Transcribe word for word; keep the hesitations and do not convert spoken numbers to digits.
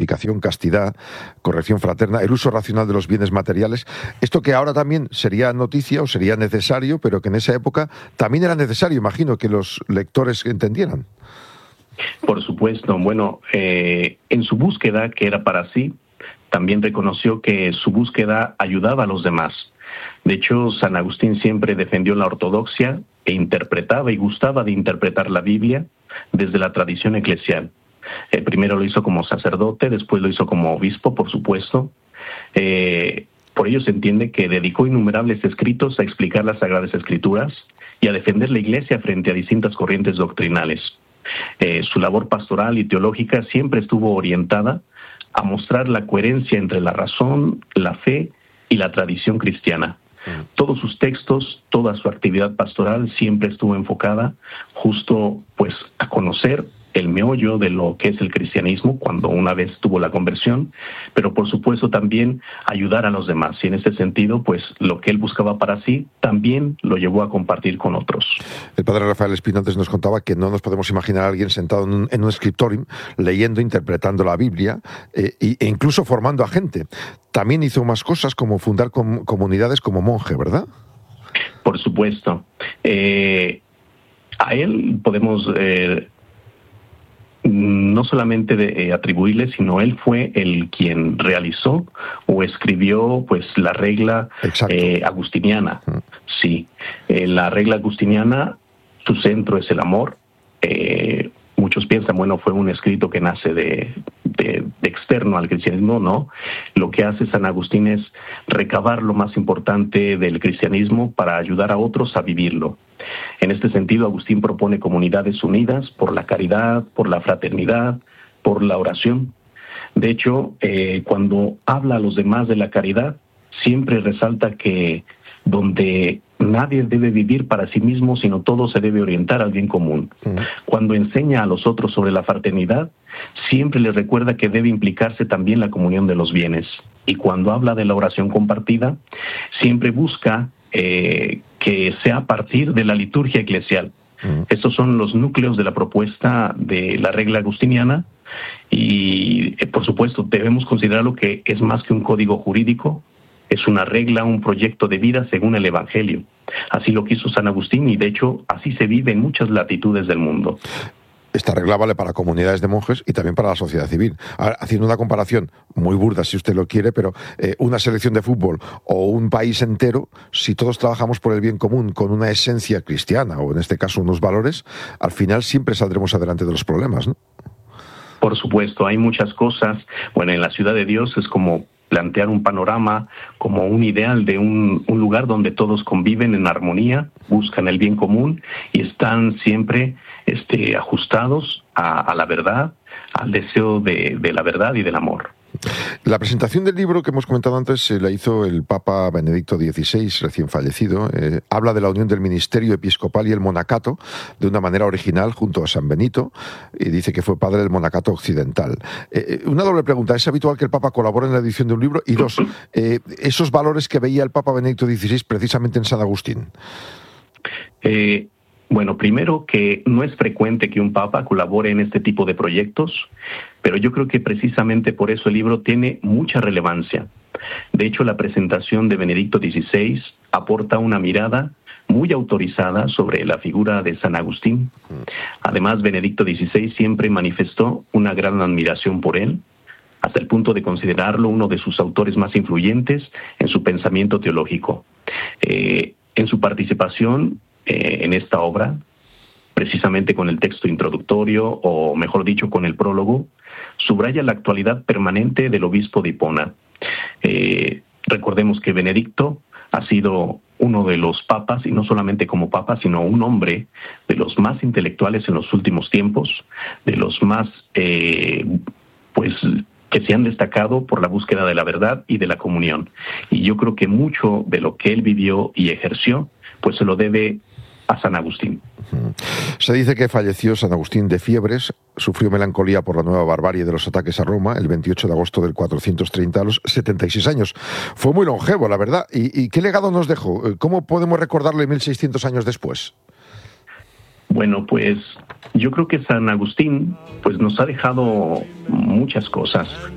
santificación, castidad, corrección fraterna, el uso racional de los bienes materiales. Esto que ahora también sería noticia o sería necesario, pero que en esa época también era necesario, imagino, que los lectores entendieran. Por supuesto. Bueno, eh, en su búsqueda, que era para sí, también reconoció que su búsqueda ayudaba a los demás. De hecho, San Agustín siempre defendió la ortodoxia e interpretaba y gustaba de interpretar la Biblia desde la tradición eclesial. Eh, primero lo hizo como sacerdote, después lo hizo como obispo, por supuesto. Eh, por ello se entiende que dedicó innumerables escritos a explicar las Sagradas Escrituras y a defender la Iglesia frente a distintas corrientes doctrinales. Eh, su labor pastoral y teológica siempre estuvo orientada a mostrar la coherencia entre la razón, la fe y la tradición cristiana. Todos sus textos, toda su actividad pastoral siempre estuvo enfocada justo pues a conocer el meollo de lo que es el cristianismo cuando una vez tuvo la conversión, pero por supuesto también ayudar a los demás. Y en ese sentido, pues lo que él buscaba para sí, también lo llevó a compartir con otros. El padre Rafael Espino antes nos contaba que no nos podemos imaginar a alguien sentado en un, en un escritorium leyendo, interpretando la Biblia eh, e incluso formando a gente. También hizo más cosas como fundar com- comunidades como monje, ¿verdad? Por supuesto. Eh, a él podemos... Eh, no solamente de, eh, atribuirle, sino él fue el quien realizó o escribió pues la regla eh, agustiniana. Uh-huh. Sí, eh, la regla agustiniana, su centro es el amor. Eh, muchos piensan, bueno, fue un escrito que nace de, de, de externo al cristianismo. No, lo que hace San Agustín es recabar lo más importante del cristianismo para ayudar a otros a vivirlo. En este sentido, Agustín propone comunidades unidas por la caridad, por la fraternidad, por la oración. De hecho, eh, cuando habla a los demás de la caridad, siempre resalta que donde nadie debe vivir para sí mismo, sino todo se debe orientar al bien común. Cuando enseña a los otros sobre la fraternidad, siempre les recuerda que debe implicarse también la comunión de los bienes. Y cuando habla de la oración compartida, siempre busca eh, que sea a partir de la liturgia eclesial. Uh-huh. Estos son los núcleos de la propuesta de la regla agustiniana y, eh, por supuesto, debemos considerarlo que es más que un código jurídico, es una regla, un proyecto de vida según el Evangelio. Así lo quiso San Agustín y, de hecho, así se vive en muchas latitudes del mundo. Esta regla vale para comunidades de monjes y también para la sociedad civil. Ahora, haciendo una comparación muy burda, si usted lo quiere, pero eh, una selección de fútbol o un país entero, si todos trabajamos por el bien común con una esencia cristiana o en este caso unos valores, al final siempre saldremos adelante de los problemas, ¿no? Por supuesto, hay muchas cosas. Bueno, en la Ciudad de Dios es como plantear un panorama, como un ideal de un, un lugar donde todos conviven en armonía, buscan el bien común y están siempre este, ajustados a, a la verdad, al deseo de, de la verdad y del amor. La presentación del libro que hemos comentado antes se la hizo el Papa Benedicto dieciséis, recién fallecido. Eh, habla de la unión del ministerio episcopal y el monacato de una manera original junto a San Benito y dice que fue padre del monacato occidental. Eh, una doble pregunta, ¿es habitual que el Papa colabore en la edición de un libro? Y dos, eh, esos valores que veía el Papa Benedicto dieciséis precisamente en San Agustín. Eh... Bueno, primero que no es frecuente que un papa colabore en este tipo de proyectos, pero yo creo que precisamente por eso el libro tiene mucha relevancia. De hecho, la presentación de Benedicto dieciséis aporta una mirada muy autorizada sobre la figura de San Agustín. Además, Benedicto dieciséis siempre manifestó una gran admiración por él, hasta el punto de considerarlo uno de sus autores más influyentes en su pensamiento teológico. Eh, en su participación Eh, en esta obra, precisamente con el texto introductorio, o mejor dicho, con el prólogo, subraya la actualidad permanente del obispo de Hipona. Eh, recordemos que Benedicto ha sido uno de los papas, y no solamente como papa, sino un hombre de los más intelectuales en los últimos tiempos, de los más, eh, pues, que se han destacado por la búsqueda de la verdad y de la comunión. Y yo creo que mucho de lo que él vivió y ejerció, pues se lo debe a San Agustín. Se dice que falleció San Agustín de fiebres, sufrió melancolía por la nueva barbarie de los ataques a Roma el veintiocho de agosto del cuatrocientos treinta a los setenta y seis años. Fue muy longevo, la verdad. ¿Y, y qué legado nos dejó? ¿Cómo podemos recordarle mil seiscientos años después? Bueno, pues yo creo que San Agustín pues nos ha dejado muchas cosas.